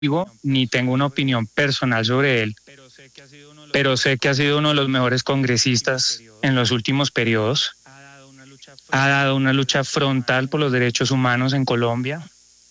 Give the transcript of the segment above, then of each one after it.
vivo, ni tengo una opinión personal sobre él, pero sé que ha sido uno de los mejores congresistas en los últimos periodos. Ha dado una lucha frontal por los derechos humanos en Colombia,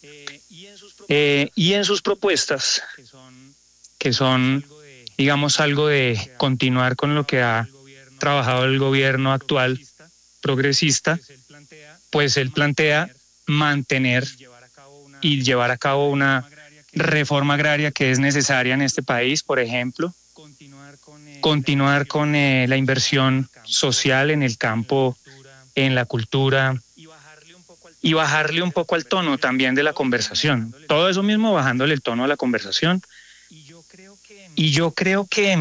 y en sus propuestas, que son, digamos, algo de continuar con lo que ha trabajado el gobierno actual progresista, pues él plantea mantener y llevar a cabo una reforma agraria que es necesaria en este país, por ejemplo, continuar con la inversión social en el campo, en la cultura, y bajarle un poco al tono también de la conversación. Todo eso mismo bajándole el tono a la conversación. Y yo creo que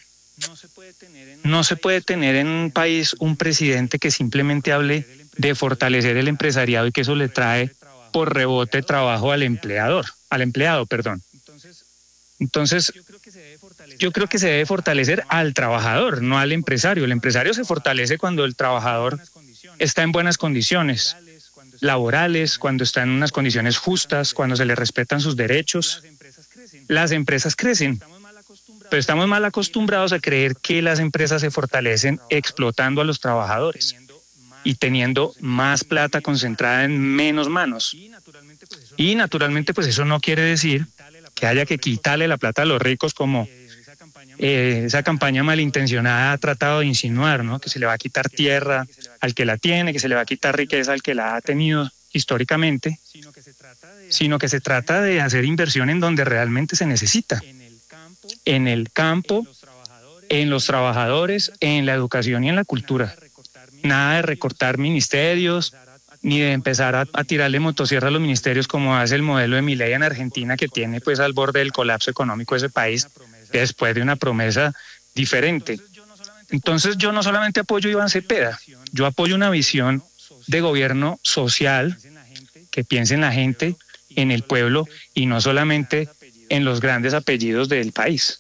no se puede tener en un país un presidente que simplemente hable de fortalecer el empresariado y que eso le trae por rebote trabajo al empleado, perdón. Entonces, yo creo que se debe fortalecer al trabajador, no al empresario. El empresario se fortalece cuando el trabajador está en buenas condiciones laborales, cuando está en unas condiciones justas, cuando se le respetan sus derechos. Las empresas crecen, pero estamos mal acostumbrados a creer que las empresas se fortalecen explotando a los trabajadores y teniendo más plata concentrada en menos manos. Y naturalmente, pues eso no quiere decir que haya que quitarle la plata a los ricos, como esa campaña malintencionada ha tratado de insinuar, ¿no? Que se le va a quitar tierra al que la tiene, que se le va a quitar riqueza al que la ha tenido históricamente, sino que se trata de hacer inversión en donde realmente se necesita, en el campo, en los trabajadores, en la educación y en la cultura. Nada de recortar ministerios, ni de empezar a tirarle motosierra a los ministerios como hace el modelo de Milei en Argentina, que tiene pues al borde del colapso económico ese país después de una promesa diferente. Entonces yo no solamente apoyo a Iván Cepeda, yo apoyo una visión de gobierno social que piense en la gente, en el pueblo y no solamente en los grandes apellidos del país.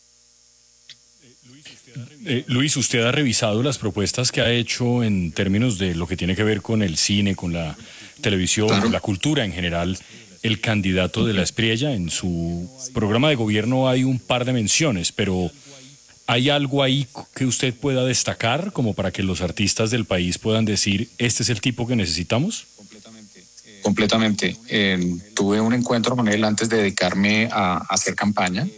Luis, ¿usted ha revisado las propuestas que ha hecho en términos de lo que tiene que ver con el cine, con la televisión, con la cultura en general, el candidato de la Espriella? En su programa de gobierno hay un par de menciones, pero ¿hay algo ahí que usted pueda destacar como para que los artistas del país puedan decir, este es el tipo que necesitamos? Completamente. Tuve un encuentro con él antes de dedicarme a hacer campaña.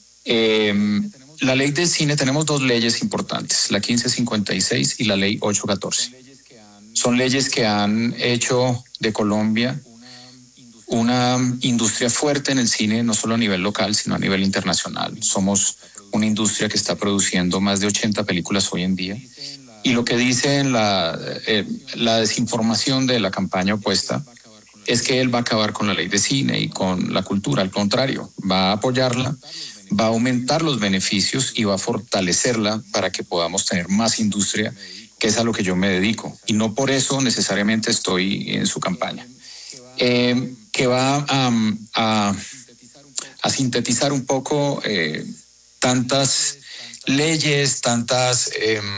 La ley de cine, tenemos dos leyes importantes, la 1556 y la ley 814. Son leyes que han hecho de Colombia una industria fuerte en el cine, no solo a nivel local, sino a nivel internacional. Somos una industria que está produciendo más de 80 películas hoy en día. Y lo que dice en la desinformación de la campaña opuesta es que él va a acabar con la ley de cine y con la cultura. Al contrario, va a apoyarla, va a aumentar los beneficios y va a fortalecerla para que podamos tener más industria, que es a lo que yo me dedico. Y no por eso necesariamente estoy en su campaña. Que va a sintetizar un poco tantas leyes, tantas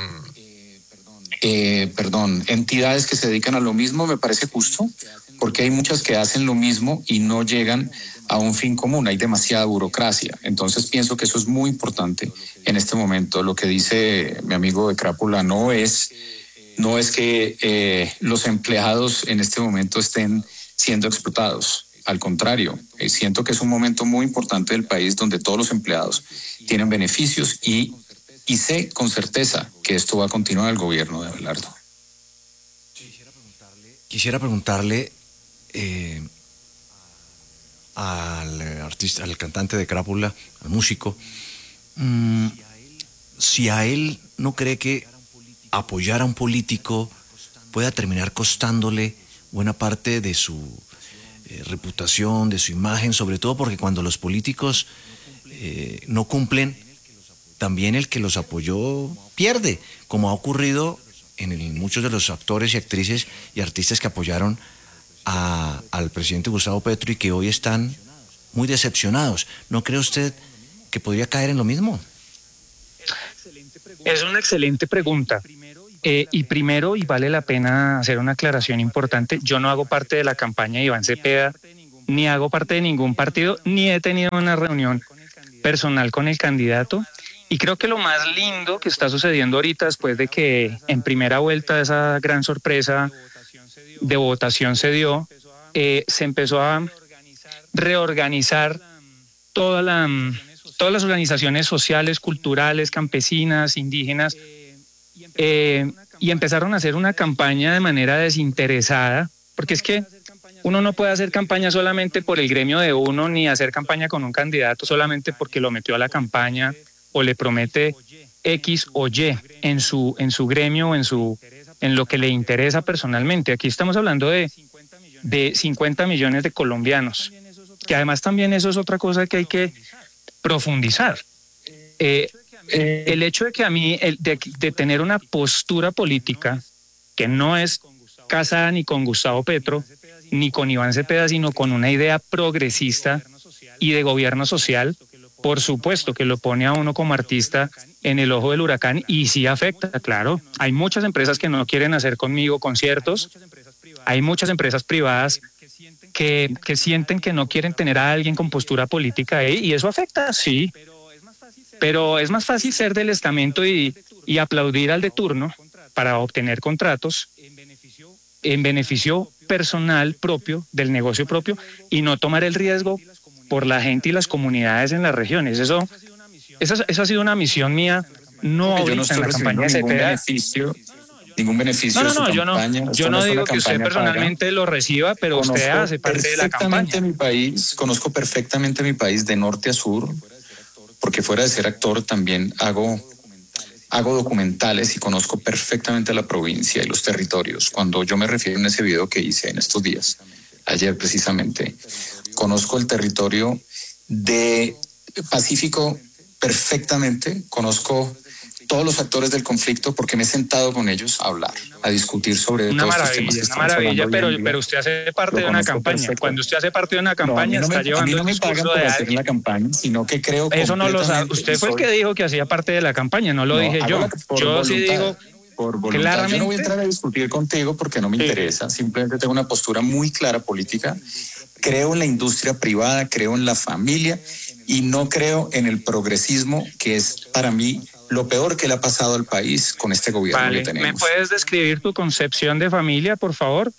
entidades que se dedican a lo mismo, me parece justo, porque hay muchas que hacen lo mismo y no llegan a un fin común, hay demasiada burocracia. Entonces pienso que eso es muy importante en este momento. Lo que dice mi amigo de Crápula no es que los empleados en este momento estén siendo explotados. Al contrario, siento que es un momento muy importante del país donde todos los empleados tienen beneficios y sé con certeza que esto va a continuar el gobierno de Abelardo. Quisiera preguntarle al artista, al cantante de Crápula, al músico, si a él no cree que apoyar a un político pueda terminar costándole buena parte de su reputación, de su imagen, sobre todo porque cuando los políticos no cumplen, también el que los apoyó pierde, como ha ocurrido en muchos de los actores y actrices y artistas que apoyaron al presidente Gustavo Petro y que hoy están muy decepcionados. ¿No cree usted que podría caer en lo mismo? Es una excelente pregunta. Y vale la pena hacer una aclaración importante, yo no hago parte de la campaña de Iván Cepeda ni hago parte de ningún partido, ni he tenido una reunión personal con el candidato. Y creo que lo más lindo que está sucediendo ahorita, después de que en primera vuelta esa gran sorpresa de votación se dio, se empezó a reorganizar todas las organizaciones sociales, culturales, campesinas, indígenas, y empezaron a hacer una campaña de manera desinteresada, porque es que uno no puede hacer campaña solamente por el gremio de uno, ni hacer campaña con un candidato solamente porque lo metió a la campaña o le promete X o Y en su gremio o en lo que le interesa personalmente. Aquí estamos hablando de 50 millones de colombianos, que además también eso es otra cosa que hay que profundizar. El hecho de que a mí, de tener una postura política que no es casada ni con Gustavo Petro, ni con Iván Cepeda, sino con una idea progresista y de gobierno social, por supuesto que lo pone a uno como artista en el ojo del huracán y sí afecta, claro. Hay muchas empresas que no quieren hacer conmigo conciertos, hay muchas empresas privadas que sienten que no quieren tener a alguien con postura política ahí y eso afecta, sí. Pero es más fácil ser del estamento y aplaudir al de turno para obtener contratos en beneficio personal propio, del negocio propio, y no tomar el riesgo por la gente y las comunidades en las regiones. Eso ha sido una misión mía, no ahorita en la campaña de Cepeda. Ningún beneficio de su campaña. Yo no digo que usted personalmente lo reciba, pero usted hace parte de la campaña. Conozco perfectamente mi país de norte a sur, porque fuera de ser actor también hago documentales y conozco perfectamente la provincia y los territorios. Cuando yo me refiero en ese video que hice en estos días, ayer precisamente, conozco el territorio de Pacífico perfectamente, conozco todos los actores del conflicto porque me he sentado con ellos a hablar, a discutir sobre todos estos temas. Una maravilla, pero usted hace parte de una campaña. Cuando usted hace parte de una campaña, está llevando el discurso de alguien. La campaña, sino que creo eso no lo sabe. Usted fue el que dijo que hacía parte de la campaña, no lo dije yo. Yo sí digo claramente. Yo no voy a entrar a discutir contigo porque no me interesa. Simplemente tengo una postura muy clara política. Creo en la industria privada, creo en la familia y no creo en el progresismo, que es para mí lo peor que le ha pasado al país con este gobierno que tenemos. ¿Me puedes describir tu concepción de familia, por favor?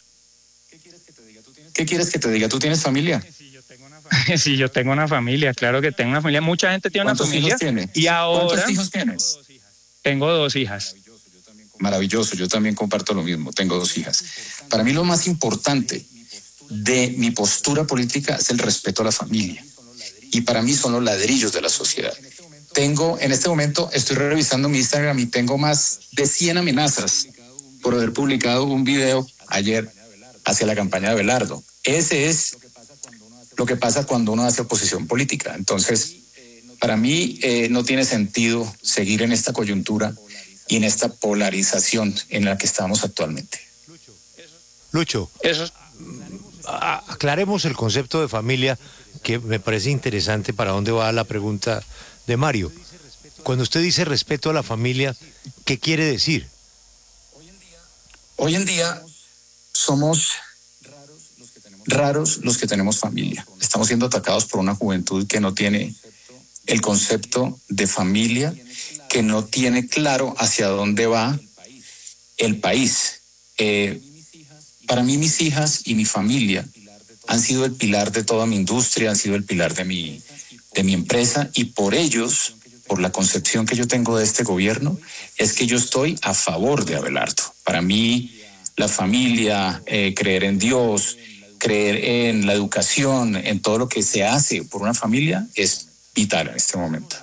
¿Qué quieres que te diga? ¿Tú tienes familia? Sí, yo tengo una familia, claro que tengo una familia. Mucha gente tiene una familia. Y ahora, ¿cuántos hijos tienes? Tengo 2 hijas. Maravilloso, yo también comparto lo mismo, tengo 2 hijas. Para mí lo más importante de mi postura política es el respeto a la familia. Y para mí son los ladrillos de la sociedad. En este momento, estoy revisando mi Instagram y tengo más de 100 amenazas por haber publicado un video ayer hacia la campaña de Abelardo. Ese es lo que pasa cuando uno hace oposición política. Entonces, para mí no tiene sentido seguir en esta coyuntura y en esta polarización en la que estamos actualmente. Lucho, aclaremos el concepto de familia, que me parece interesante para dónde va la pregunta de Mario. Cuando usted dice respeto a la familia, ¿qué quiere decir? Hoy en día somos raros los que tenemos familia. Estamos siendo atacados por una juventud que no tiene el concepto de familia, que no tiene claro hacia dónde va el país. Para mí, mis hijas y mi familia han sido el pilar de toda mi industria, han sido el pilar de mi empresa, y por ellos, por la concepción que yo tengo de este gobierno, es que yo estoy a favor de Abelardo. Para mí, la familia, creer en Dios, creer en la educación, en todo lo que se hace por una familia, es vital en este momento.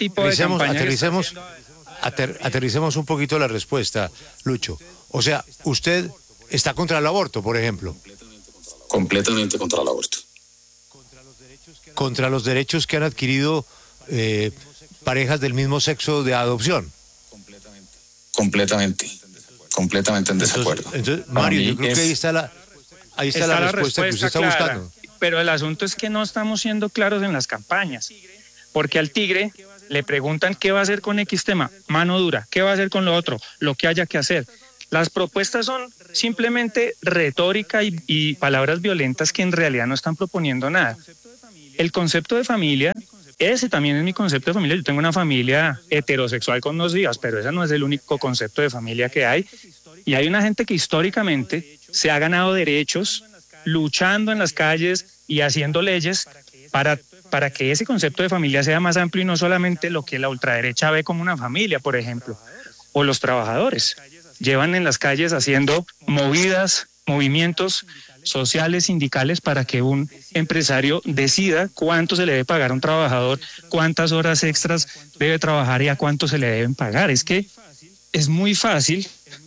Aterricemos un poquito la respuesta, Lucho. O sea, usted está contra el aborto, por ejemplo. Completamente contra el aborto. Contra los derechos que han adquirido parejas del mismo sexo de adopción. Completamente en desacuerdo. Entonces Mario, yo creo que ahí está la respuesta que usted está buscando. Pero el asunto es que no estamos siendo claros en las campañas, porque al tigre le preguntan qué va a hacer con X tema, mano dura, qué va a hacer con lo otro, lo que haya que hacer. Las propuestas son simplemente retórica y palabras violentas que en realidad no están proponiendo nada. El concepto de familia, ese también es mi concepto de familia. Yo tengo una familia heterosexual con 2 hijas, pero ese no es el único concepto de familia que hay. Y hay una gente que históricamente se ha ganado derechos luchando en las calles y haciendo leyes para que ese concepto de familia sea más amplio y no solamente lo que la ultraderecha ve como una familia, por ejemplo, o los trabajadores. Llevan en las calles haciendo movidas, movimientos sociales, sindicales, para que un empresario decida cuánto se le debe pagar a un trabajador, cuántas horas extras debe trabajar y a cuánto se le deben pagar. Es que es muy fácil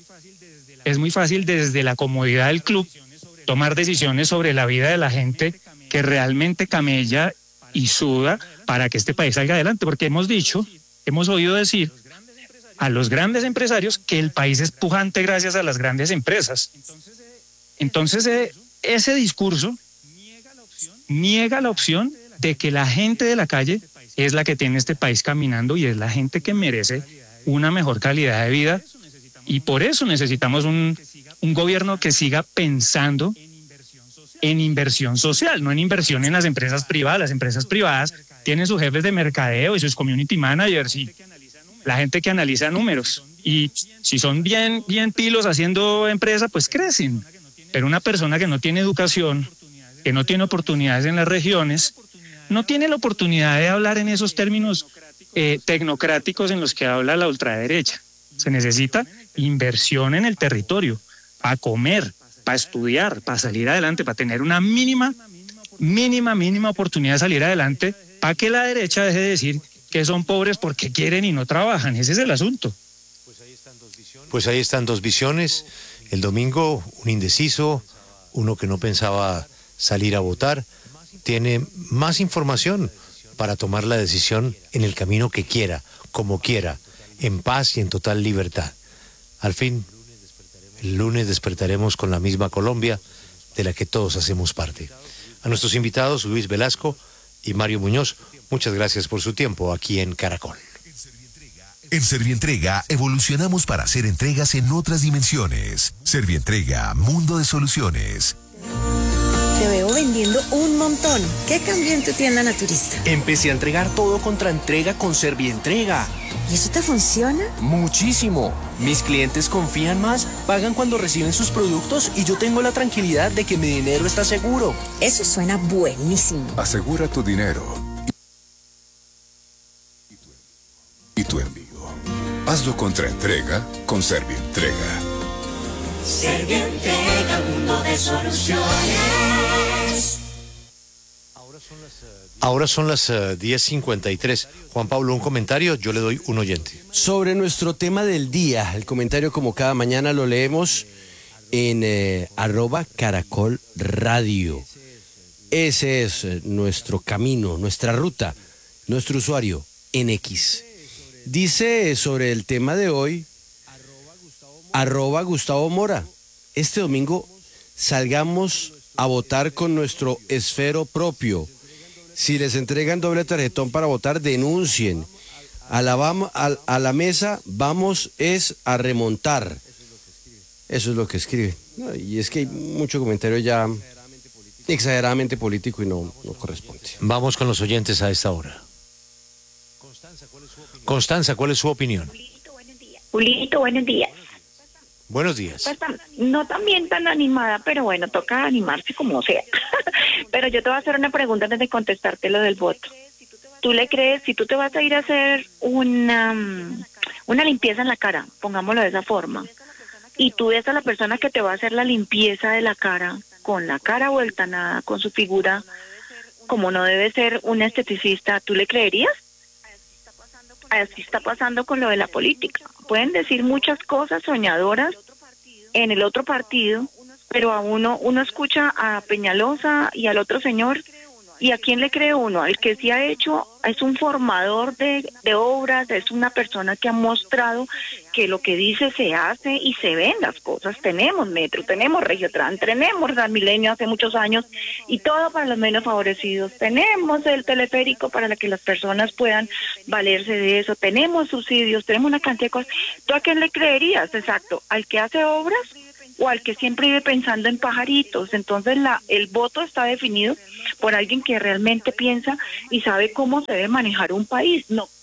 desde la comodidad del club tomar decisiones sobre la vida de la gente que realmente camella y suda para que este país salga adelante, porque hemos oído decir a los grandes empresarios que el país es pujante gracias a las grandes empresas. Entonces, ese discurso niega la opción de que la gente de la calle es la que tiene este país caminando y es la gente que merece una mejor calidad de vida, y por eso necesitamos un gobierno que siga pensando en inversión social, no en inversión en las empresas privadas. Las empresas privadas tienen sus jefes de mercadeo y sus community managers y la gente que analiza números, y si son bien pilos haciendo empresa, pues crecen. Pero una persona que no tiene educación, que no tiene oportunidades en las regiones, no tiene la oportunidad de hablar en esos términos tecnocráticos en los que habla la ultraderecha. Se necesita inversión en el territorio, para comer, para estudiar, para salir adelante, para tener una mínima oportunidad de salir adelante, para que la derecha deje de decir que son pobres porque quieren y no trabajan. Ese es el asunto. Pues ahí están 2 visiones. El domingo, un indeciso, uno que no pensaba salir a votar, tiene más información para tomar la decisión en el camino que quiera, como quiera, en paz y en total libertad. Al fin, el lunes despertaremos con la misma Colombia de la que todos hacemos parte. A nuestros invitados, Luis Velasco y Mario Muñoz, muchas gracias por su tiempo aquí en Caracol. En Servientrega evolucionamos para hacer entregas en otras dimensiones. Servientrega, mundo de soluciones. Te veo vendiendo un montón. ¿Qué cambió en tu tienda naturista? Empecé a entregar todo contra entrega con Servientrega. ¿Y eso te funciona? Muchísimo. Mis clientes confían más, pagan cuando reciben sus productos y yo tengo la tranquilidad de que mi dinero está seguro. Eso suena buenísimo. Asegura tu dinero y tu envío. Hazlo contra entrega con Servientrega. Servientrega, mundo de soluciones. Ahora son las 10:53. Juan Pablo, un comentario, yo le doy un oyente. Sobre nuestro tema del día, el comentario como cada mañana lo leemos en @Caracol Radio. Ese es nuestro camino, nuestra ruta, nuestro usuario en X. Dice sobre el tema de hoy, @Gustavo Mora. Este domingo salgamos a votar con nuestro esfero propio. Si les entregan doble tarjetón para votar, denuncien. A la mesa vamos es a remontar. Eso es lo que escribe. No, y es que hay mucho comentario ya exageradamente político y no corresponde. Vamos con los oyentes a esta hora. Constanza, ¿cuál es su opinión? Julito, buenos días. Buenos días. Pues, no también tan animada, pero bueno, toca animarse como sea. Pero yo te voy a hacer una pregunta antes de contestarte lo del voto. ¿Tú le crees, si tú te vas a ir a hacer una limpieza en la cara, pongámoslo de esa forma, y tú ves a la persona que te va a hacer la limpieza de la cara, con la cara vuelta nada, con su figura, como no debe ser un esteticista, ¿tú le creerías? Así está pasando con lo de la política. Pueden decir muchas cosas soñadoras en el otro partido, pero a uno escucha a Peñalosa y al otro señor ¿Y a quién le cree uno? Al que sí ha hecho, es un formador de obras, es una persona que ha mostrado que lo que dice se hace y se ven las cosas. Tenemos Metro, tenemos Regiotrans, tenemos Transmilenio hace muchos años y todo para los menos favorecidos. Tenemos el teleférico para que las personas puedan valerse de eso. Tenemos subsidios, tenemos una cantidad de cosas. ¿Tú a quién le creerías? Exacto, ¿al que hace obras o al que siempre vive pensando en pajaritos? Entonces el voto está definido por alguien que realmente piensa y sabe cómo se debe manejar un país, no